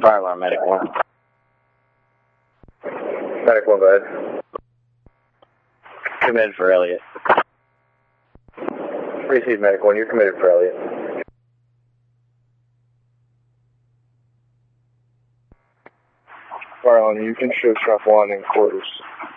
Fire alarm, medic 1. Medic 1, go ahead. Committed for Elliot. Received, Medic 1, you're committed for Elliot. Fire alarm, you can show Trap 1 in quarters.